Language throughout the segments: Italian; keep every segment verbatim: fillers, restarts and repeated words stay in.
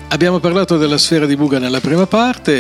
Abbiamo parlato della sfera di Buga nella prima parte,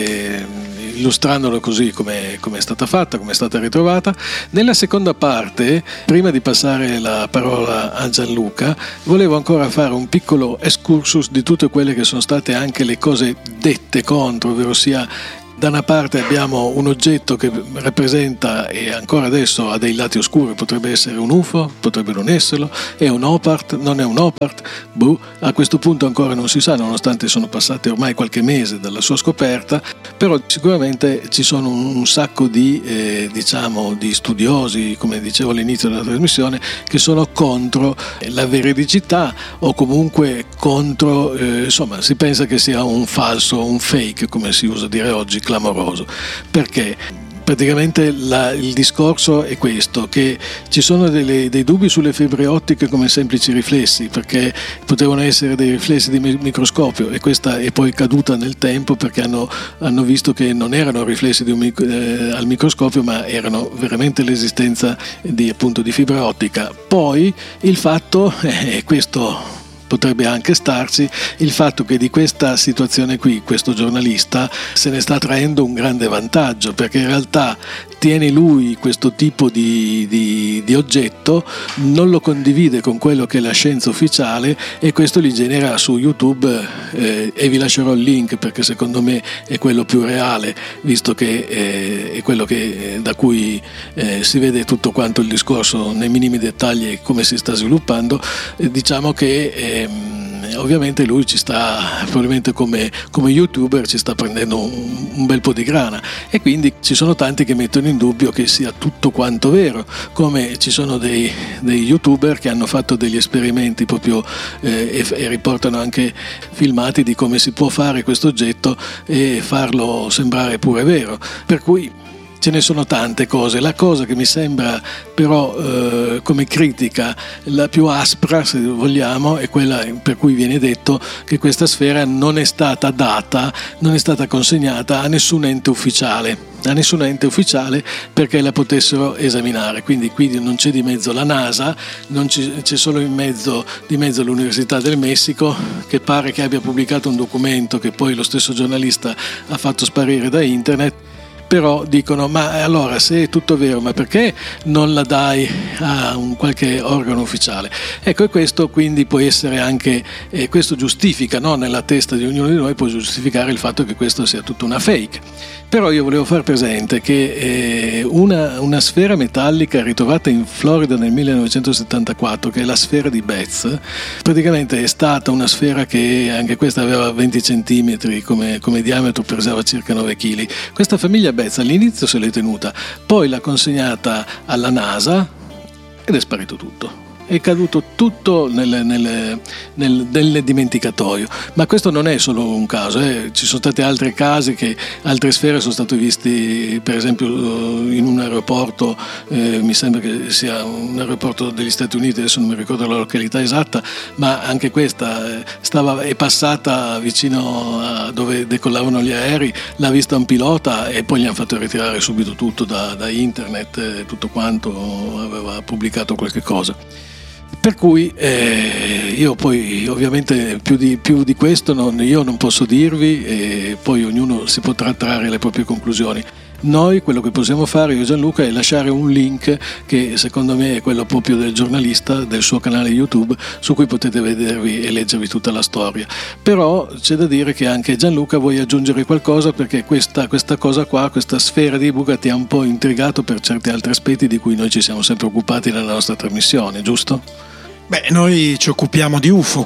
e illustrandolo così come è stata fatta, come è stata ritrovata. Nella seconda parte, prima di passare la parola a Gianluca, volevo ancora fare un piccolo excursus di tutte quelle che sono state anche le cose dette contro, ovvero sia, da una parte abbiamo un oggetto che rappresenta, e ancora adesso ha dei lati oscuri, potrebbe essere un U F O, potrebbe non esserlo, è un OPART, non è un OPART, boh, a questo punto ancora non si sa, nonostante sono passate ormai qualche mese dalla sua scoperta, però sicuramente ci sono un, un sacco di, eh, diciamo, di studiosi, come dicevo all'inizio della trasmissione, che sono contro la veridicità o comunque contro, eh, insomma, si pensa che sia un falso, un fake, come si usa dire oggi, clamoroso. Perché praticamente la, il discorso è questo, che ci sono delle, dei dubbi sulle fibre ottiche come semplici riflessi, perché potevano essere dei riflessi di microscopio, e questa è poi caduta nel tempo perché hanno, hanno visto che non erano riflessi di un, eh, al microscopio, ma erano veramente l'esistenza di, appunto, di fibra ottica. Poi il fatto, e eh, questo potrebbe anche starci, il fatto che di questa situazione qui questo giornalista se ne sta traendo un grande vantaggio, perché in realtà tiene lui questo tipo di, di, di oggetto, non lo condivide con quello che è la scienza ufficiale, e questo li genera su YouTube, eh, e vi lascerò il link perché secondo me è quello più reale, visto che eh, è quello che, da cui eh, si vede tutto quanto il discorso nei minimi dettagli e come si sta sviluppando. Eh, diciamo che eh, ovviamente lui ci sta, probabilmente come, come youtuber, ci sta prendendo un, un bel po' di grana, e quindi ci sono tanti che mettono in dubbio che sia tutto quanto vero, come ci sono dei, dei youtuber che hanno fatto degli esperimenti proprio eh, e, e riportano anche filmati di come si può fare questo oggetto e farlo sembrare pure vero, per cui ce ne sono tante cose. La cosa che mi sembra però eh, come critica la più aspra, se vogliamo, è quella per cui viene detto che questa sfera non è stata data, non è stata consegnata a nessun ente ufficiale, a nessun ente ufficiale perché la potessero esaminare. Quindi qui non c'è di mezzo la NASA, non c'è, c'è solo in mezzo, di mezzo l'Università del Messico, che pare che abbia pubblicato un documento che poi lo stesso giornalista ha fatto sparire da internet. Però dicono: ma allora, se è tutto vero, ma perché non la dai a un qualche organo ufficiale? Ecco, e questo quindi può essere anche, eh, questo giustifica, no? Nella testa di ognuno di noi può giustificare il fatto che questo sia tutta una fake. Però io volevo far presente che eh, una, una sfera metallica ritrovata in Florida nel millenovecentosettantaquattro, che è la sfera di Betz, praticamente è stata una sfera che anche questa aveva venti centimetri come, come diametro, pesava circa nove chili. Questa famiglia Betz all'inizio se l'è tenuta, poi l'ha consegnata alla NASA ed è sparito tutto. È caduto tutto nel, nel, nel, nel dimenticatoio. Ma questo non è solo un caso, eh. Ci sono stati altri casi che altre sfere sono state viste, per esempio in un aeroporto, eh, mi sembra che sia un aeroporto degli Stati Uniti, adesso non mi ricordo la località esatta, ma anche questa stava, è passata vicino a dove decollavano gli aerei, l'ha vista un pilota e poi gli hanno fatto ritirare subito tutto da, da internet, tutto quanto, aveva pubblicato qualche cosa. Per cui eh, io poi ovviamente più di, più di questo non, io non posso dirvi, e poi ognuno si potrà trarre le proprie conclusioni. Noi quello che possiamo fare, io e Gianluca, è lasciare un link che secondo me è quello proprio del giornalista, del suo canale YouTube, su cui potete vedervi e leggervi tutta la storia. Però c'è da dire che anche Gianluca vuoi aggiungere qualcosa, perché questa, questa cosa qua, questa sfera di Buga ti ha un po' intrigato per certi altri aspetti di cui noi ci siamo sempre occupati nella nostra trasmissione, giusto? Beh, noi ci occupiamo di U F O,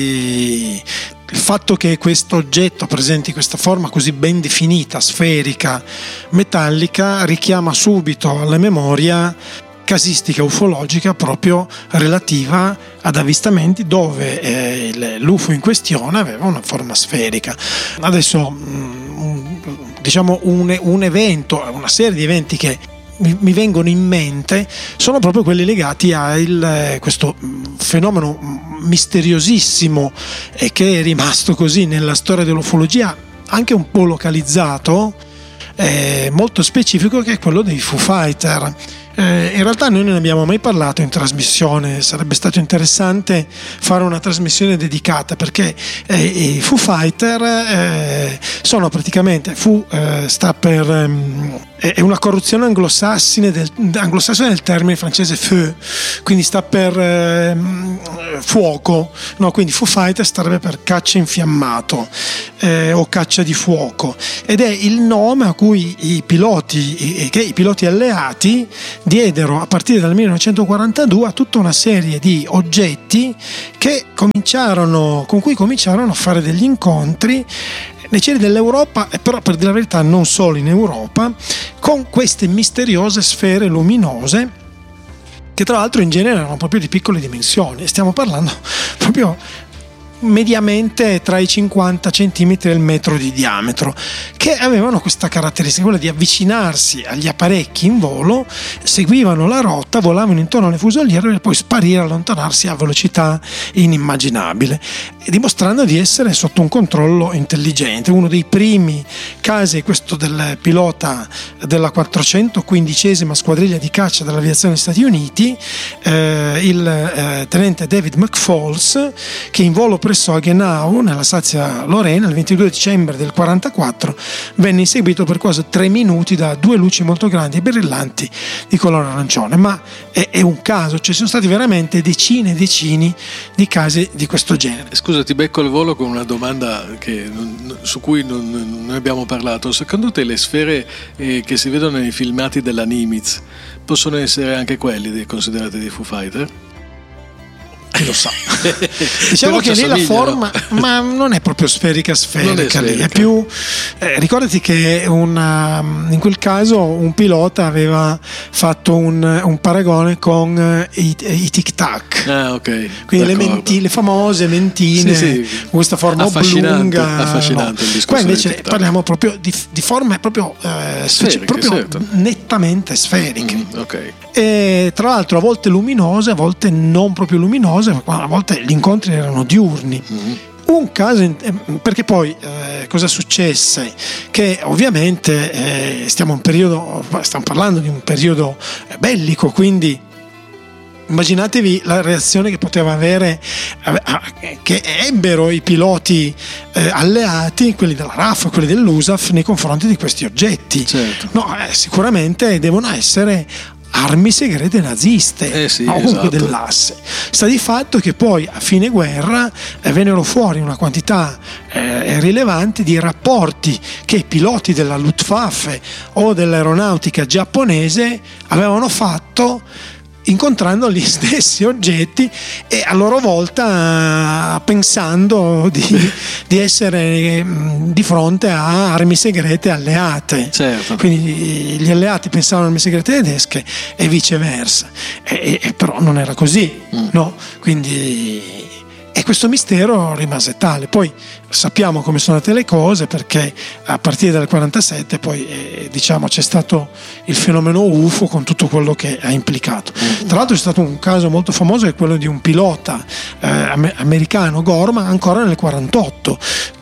quindi il fatto che questo oggetto presenti questa forma così ben definita, sferica, metallica, richiama subito alla memoria casistica ufologica proprio relativa ad avvistamenti dove eh, l'U F O in questione aveva una forma sferica. Adesso diciamo un, un evento, una serie di eventi che mi vengono in mente sono proprio quelli legati a il, questo fenomeno misteriosissimo e che è rimasto così nella storia dell'ufologia, anche un po' localizzato, eh, molto specifico, che è quello dei Foo Fighter. Eh, in realtà noi non ne abbiamo mai parlato in trasmissione, sarebbe stato interessante fare una trasmissione dedicata, perché eh, i Foo Fighter eh, sono praticamente Foo eh, sta per ehm, è una corruzione anglosassone del, anglosassone del termine francese feu, quindi sta per eh, fuoco, no? Quindi Foo Fighter starebbe per caccia infiammato eh, o caccia di fuoco, ed è il nome a cui i piloti i, che i piloti alleati diedero a partire dal millenovecentoquarantadue a tutta una serie di oggetti che cominciarono con cui cominciarono a fare degli incontri nei cieli dell'Europa, e però per dire la verità non solo in Europa, con queste misteriose sfere luminose che tra l'altro in genere erano proprio di piccole dimensioni. Stiamo parlando proprio mediamente tra i cinquanta centimetri e il metro di diametro, che avevano questa caratteristica, quella di avvicinarsi agli apparecchi in volo, seguivano la rotta, volavano intorno alle fusoliere e poi sparire, allontanarsi a velocità inimmaginabile, dimostrando di essere sotto un controllo intelligente. Uno dei primi casi è questo del pilota della quattrocentoquindicesima squadriglia di caccia dell'aviazione degli Stati Uniti, eh, il eh, tenente David McFalls, che in volo presso Hagenau nella Alsazia-Lorena il ventidue dicembre del quarantaquattro venne inseguito per quasi tre minuti da due luci molto grandi e brillanti di colore arancione. Ma è, è un caso, ci sono stati veramente decine e decine di casi di questo genere. Scusa, ti becco al volo con una domanda che non, su cui non, non abbiamo parlato. Secondo te le sfere eh, che si vedono nei filmati della Nimitz possono essere anche quelli considerati dei Foo Fighter? Chi lo sa. Diciamo che lì la forma, no? Ma non è proprio sferica sferica, è, sferica. Lì è più eh, ricordati che una, in quel caso un pilota aveva fatto un, un paragone con i, i tic tac, ah, okay. Quindi le, menti, le famose mentine, sì, sì. Con questa forma oblunga, affascinante, no. Qua invece parliamo proprio di, di forme proprio, eh, sferiche, proprio certo. nettamente sferiche, mm, okay. E tra l'altro a volte luminose, a volte non proprio luminose, a volte gli incontri erano diurni. Mm-hmm. Un caso, perché poi eh, cosa successe? Che ovviamente eh, stiamo un periodo, stiamo parlando di un periodo bellico, quindi immaginatevi la reazione che poteva avere, eh, che ebbero i piloti eh, alleati, quelli della R A F, quelli dell'U S A F, nei confronti di questi oggetti. Certo. No, eh, sicuramente devono essere armi segrete naziste, eh sì, o comunque esatto. dell'asse. Sta di fatto che poi a fine guerra eh, vennero fuori una quantità eh, rilevante di rapporti che i piloti della Luftwaffe o dell'aeronautica giapponese avevano fatto incontrando gli stessi oggetti e a loro volta pensando di, di essere di fronte a armi segrete alleate. Certo. Quindi gli alleati pensavano a armi segrete tedesche e viceversa, e, e però non era così, mm. no? Quindi e questo mistero rimase tale. Poi sappiamo come sono andate le cose, perché a partire dal quarantasette poi eh, diciamo c'è stato il fenomeno U F O con tutto quello che ha implicato. Tra l'altro c'è stato un caso molto famoso, che è quello di un pilota eh, americano, Gorman, ancora nel quarantotto,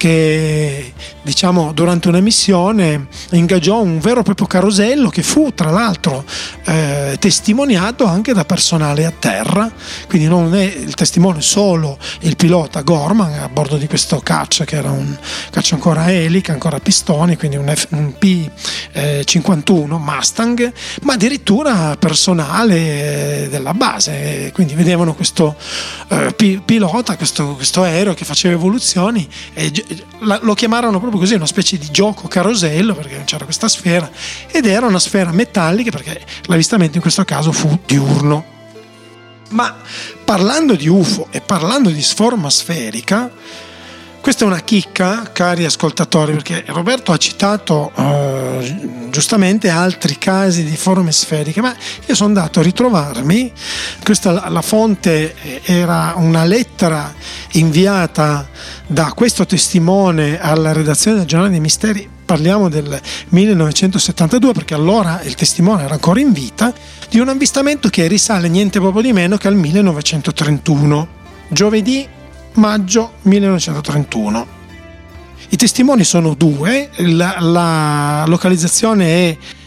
che diciamo durante una missione ingaggiò un vero e proprio carosello che fu tra l'altro eh, testimoniato anche da personale a terra, quindi non è il testimone solo il pilota Gorman a bordo di questo caccia, che era un caccia ancora a elica, ancora a pistoni, quindi un, F, un P cinquantuno Mustang, ma addirittura personale della base, quindi vedevano questo eh, pi, pilota, questo, questo aereo che faceva evoluzioni, e la, lo chiamarono proprio così, una specie di gioco carosello, perché non c'era questa sfera, ed era una sfera metallica, perché l'avvistamento in questo caso fu diurno. Ma parlando di U F O e parlando di forma sferica, questa è una chicca, cari ascoltatori, perché Roberto ha citato eh, giustamente altri casi di forme sferiche, ma io sono andato a ritrovarmi, questa, la fonte era una lettera inviata da questo testimone alla redazione del Giornale dei Misteri, parliamo del millenovecentosettantadue, perché allora il testimone era ancora in vita, di un avvistamento che risale niente proprio di meno che al millenovecentotrentuno, giovedì maggio millenovecentotrentuno. I testimoni sono due, la, la localizzazione è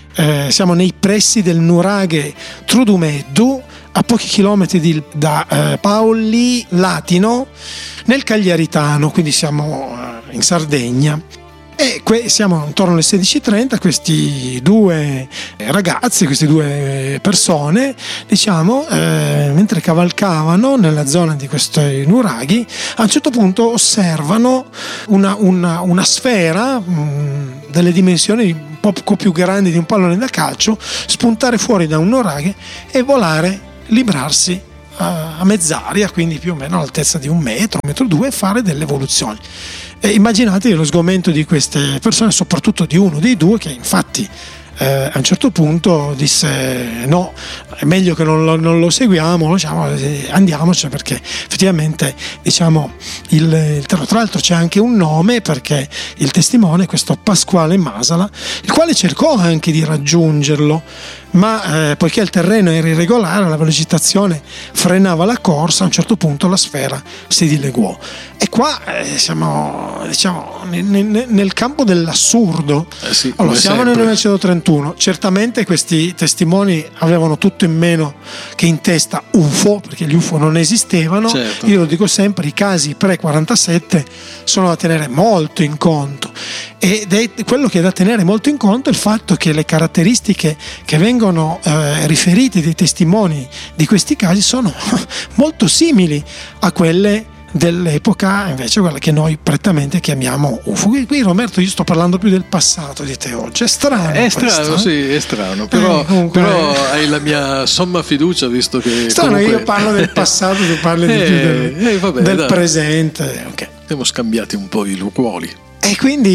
eh, siamo nei pressi del nuraghe Trudumeddu, a pochi chilometri di, da eh, Paoli Latino, nel Cagliaritano, quindi siamo eh, in Sardegna. E que- siamo intorno alle sedici e trenta, questi due ragazzi, queste due persone, diciamo, eh, mentre cavalcavano nella zona di questi nuraghi, a un certo punto osservano una, una, una sfera mh, delle dimensioni un po' più grandi di un pallone da calcio spuntare fuori da un nuraghe e volare, librarsi a mezz'aria, quindi più o meno all'altezza di un metro, un metro due, e fare delle evoluzioni. E immaginatevi lo sgomento di queste persone, soprattutto di uno dei due, che infatti eh, a un certo punto disse no, è meglio che non lo, non lo seguiamo, diciamo, andiamoci, perché effettivamente, diciamo, il, il, tra l'altro c'è anche un nome, perché il testimone è questo Pasquale Masala, il quale cercò anche di raggiungerlo, ma eh, poiché il terreno era irregolare, la velocizzazione frenava la corsa, a un certo punto la sfera si dileguò. E qua eh, siamo, diciamo, nel, nel campo dell'assurdo. Eh sì, allora, siamo sempre. nel millenovecentotrentuno, certamente questi testimoni avevano tutto in meno che in testa U F O, perché gli U F O non esistevano. Certo. Io lo dico sempre, i casi pre quarantasette sono da tenere molto in conto, ed è quello che è da tenere molto in conto è il fatto che le caratteristiche che vengono eh, riferite dai testimoni di questi casi sono molto simili a quelle dell'epoca, invece quella che noi prettamente chiamiamo U F O. Qui, qui Roberto, io sto parlando più del passato di te oggi. È strano. È questo, strano, eh? sì, è strano. Però, eh, comunque, però hai la mia somma fiducia, visto che. Strano, comunque... io parlo del passato, tu parli di eh, più del, eh, vabbè, del dai. presente. Okay. Siamo scambiati un po' i ruoli. E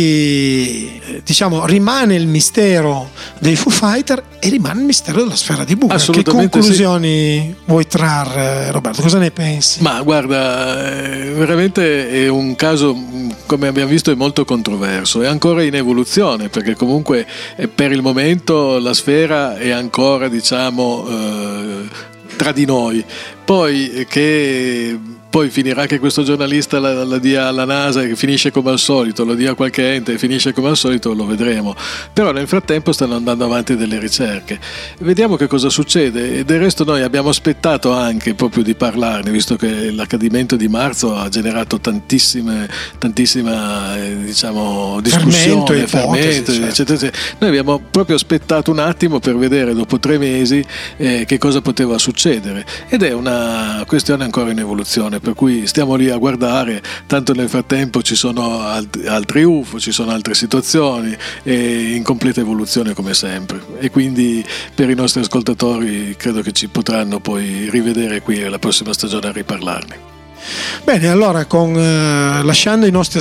quindi, diciamo, rimane il mistero dei Foo Fighter e rimane il mistero della sfera di Buga. Che conclusioni sì. vuoi trarre, Roberto? Cosa ne pensi? Ma guarda, veramente è un caso, come abbiamo visto, è molto controverso, è ancora in evoluzione, perché comunque per il momento la sfera è ancora, diciamo, eh, tra di noi. Poi che poi finirà che questo giornalista la, la dia alla NASA e finisce come al solito, lo dia a qualche ente e finisce come al solito, lo vedremo. Però nel frattempo stanno andando avanti delle ricerche, vediamo che cosa succede. E del resto noi abbiamo aspettato anche proprio di parlarne, visto che l'accadimento di marzo ha generato tantissime tantissima eh, diciamo discussione, fermento, ipotesi, certo. eccetera, eccetera. Noi abbiamo proprio aspettato un attimo per vedere dopo tre mesi eh, che cosa poteva succedere, ed è una questione ancora in evoluzione, per cui stiamo lì a guardare. Tanto nel frattempo ci sono alt- altri U F O, ci sono altre situazioni, e in completa evoluzione come sempre, e quindi per i nostri ascoltatori credo che ci potranno poi rivedere qui la prossima stagione a riparlarne. Bene, allora con, eh, lasciando i nostri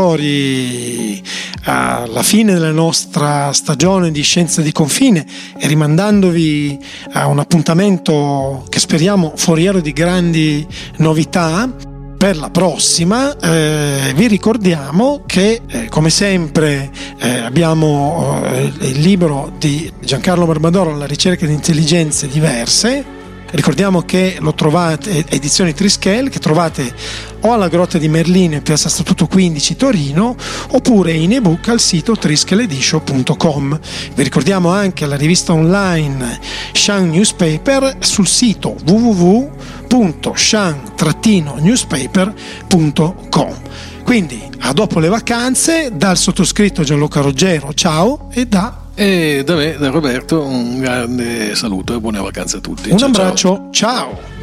ascoltatori alla fine della nostra stagione di Scienza di Confine e rimandandovi a un appuntamento che speriamo foriero di grandi novità per la prossima, eh, vi ricordiamo che eh, come sempre eh, abbiamo eh, il libro di Giancarlo Barbadoro, La ricerca di intelligenze diverse. Ricordiamo che lo trovate, edizioni Triskel, che trovate o alla Grotta di Merlino in piazza Statuto quindici Torino, oppure in ebook al sito triskel edition punto com. Vi ricordiamo anche la rivista online Shan Newspaper sul sito w w w punto shan newspaper punto com. Quindi a dopo le vacanze, dal sottoscritto Gianluca Ruggero, ciao, e da E da me, da Roberto, un grande saluto e buone vacanze a tutti. Un ciao, abbraccio, ciao. ciao.